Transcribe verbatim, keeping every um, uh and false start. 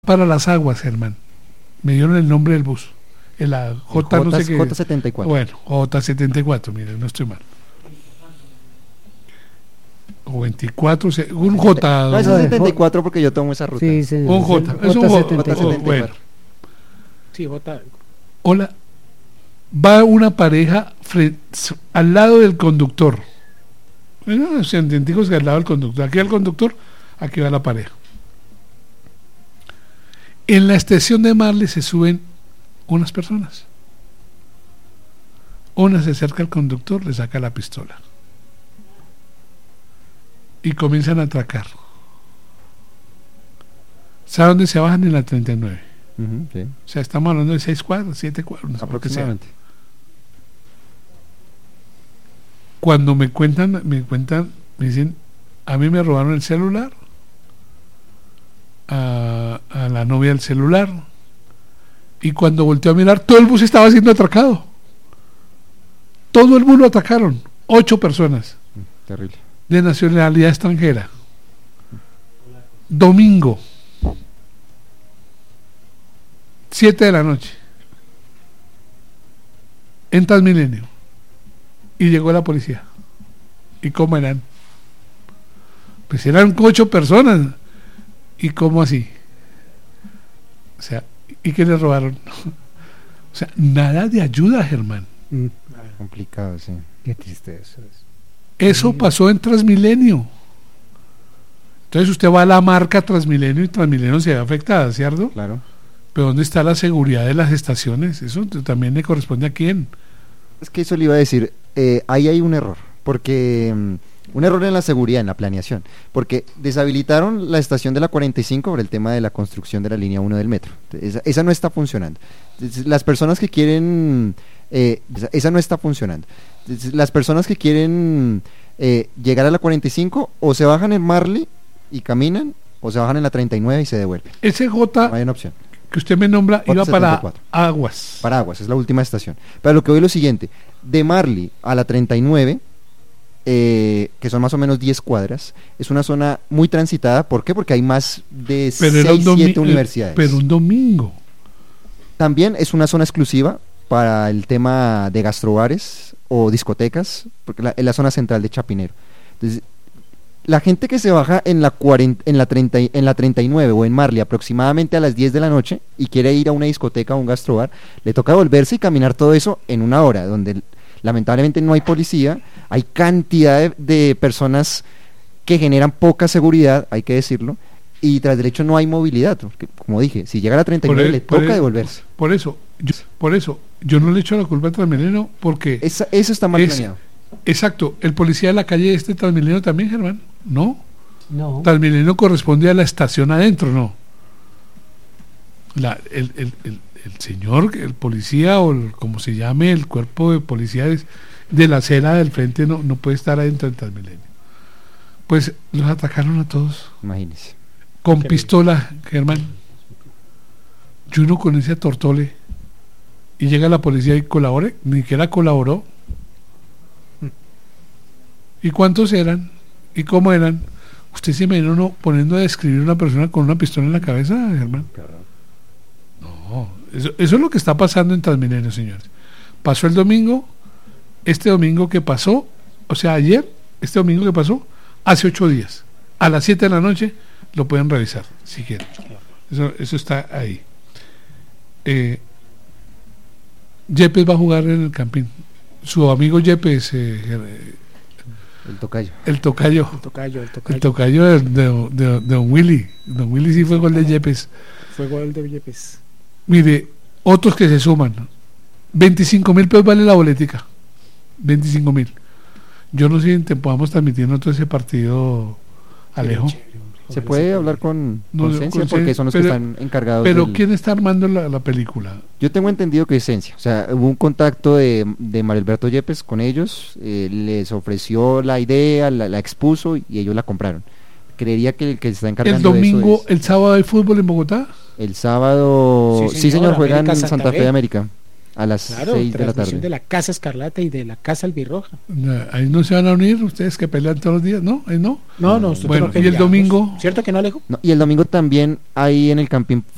para las aguas, Germán. Me dieron el nombre del bus. El la J, J, no sé qué. J setenta y cuatro. Bueno, J setenta y cuatro, miren, no estoy mal. O veinticuatro, un J. No, eso es setenta y cuatro porque yo tomo esa ruta. Sí, sí, un J, es un J. J. Bueno. Sí, J. Hola. Va una pareja frente, al lado del conductor. Bueno, científicos que al lado del conductor. Aquí va el conductor, aquí va la pareja. En la estación de Marley se suben unas personas. Una se acerca al conductor, le saca la pistola y comienzan a atracar. ¿Sabe dónde se bajan? En la treinta y nueve. Uh-huh, sí. O sea, estamos hablando de seis cuadras, siete cuadras, no sé, aproximadamente. Cuando me cuentan, me cuentan, me dicen, a mí me robaron el celular, a, a la novia el celular, y cuando volteó a mirar, todo el bus estaba siendo atracado. Todo el bus lo atacaron, ocho personas. Terrible. De nacionalidad extranjera. Domingo, siete de la noche, en Transmilenio. Y llegó la policía. ¿Y cómo eran? Pues eran ocho personas. ¿Y cómo así? O sea, ¿y qué les robaron? O sea, nada de ayuda, Germán. Mm. Complicado, sí. Qué triste eso es. Eso pasó en Transmilenio. Entonces usted va a la marca Transmilenio y Transmilenio se ve afectada, ¿cierto? Claro. Pero ¿dónde está la seguridad de las estaciones? Eso también le corresponde a quién. Es que eso le iba a decir. Eh, ahí hay un error, porque um, un error en la seguridad, en la planeación, porque deshabilitaron la estación de la cuarenta y cinco por el tema de la construcción de la línea uno del metro. Esa, esa no está funcionando. Las personas que quieren, eh, esa, esa no está funcionando. Las personas que quieren eh, llegar a la cuarenta y cinco o se bajan en Marley y caminan, o se bajan en la treinta y nueve y se devuelven. Ese J no hay una opción. Que usted me nombra J iba setenta y cuatro. para Aguas. Para Aguas, es la última estación. Pero lo que voy es lo siguiente: de Marley a la treinta y nueve, eh, que son más o menos diez cuadras, es una zona muy transitada. ¿Por qué? Porque hay más de seis, siete universidades. Pero un domingo. También es una zona exclusiva para el tema de gastrobares o discotecas, porque la, es la zona central de Chapinero. Entonces, la gente que se baja en la cuarenta, en la treinta, en la treinta y nueve o en Marley aproximadamente a las diez de la noche y quiere ir a una discoteca o un gastrobar, le toca volverse y caminar todo eso en una hora, donde lamentablemente no hay policía, hay cantidad de, de personas que generan poca seguridad, hay que decirlo, y tras derecho no hay movilidad, porque, como dije, si llega a la treinta y nueve el, le toca el, devolverse. Por eso, yo, por eso, yo no le echo la culpa a Transmilenio porque... Esa, eso está mal es, planeado. Exacto, el policía de la calle este Transmilenio también, Germán, ¿no? No. Transmilenio corresponde a la estación adentro, ¿no? La, el, el, el, el señor, el policía o el, como se llame, el cuerpo de policía de la acera del frente no, no puede estar adentro del Transmilenio. Pues los atacaron a todos. Imagínese. Con Increíble. Pistola, Germán. Y uno con ese tortole y llega la policía y colabore, ni siquiera colaboró. ¿Y cuántos eran? ¿Y cómo eran? ¿Usted se imagina uno poniendo a describir a una persona con una pistola en la cabeza, Germán? No, eso, eso es lo que está pasando en Transmilenio, señores. Pasó el domingo, este domingo que pasó, o sea, ayer, este domingo que pasó, hace ocho días, a las siete de la noche, lo pueden revisar, si quieren. Eso, eso está ahí. Eh, Yepes va a jugar en el Campín. Su amigo Yepes... Eh, El tocayo. El tocayo. El tocayo, el tocayo. El tocayo de, de, de, de Don Willy. Don Willy sí fue gol de Yepes. Fue gol de Yepes. Mire, otros que se suman. veinticinco mil pesos vale la boletica. veinticinco mil. Yo no sé si podamos transmitir nosotros ese partido, Alejo. Se puede hablar con, no, con Cencia, con porque son los pero, que están encargados. Pero del... ¿quién está armando la, la película? Yo tengo entendido que es Cencia. O sea, hubo un contacto de, de Mario Alberto Yepes con ellos, eh, les ofreció la idea, la, la expuso y ellos la compraron. Creería que el que se está encargando ¿El domingo, de eso es... el sábado hay fútbol en Bogotá? El sábado, sí señor, sí, señor juegan en Santa, Santa Fe de América a las claro, seis de la tarde. De la Casa Escarlata y de la Casa Albirroja. Ahí no se van a unir ustedes que pelean todos los días, ¿no? Ahí no. No, no. Bueno, ¿y el domingo? ¿Cierto que no, Alejo? No, y el domingo también hay en el Campín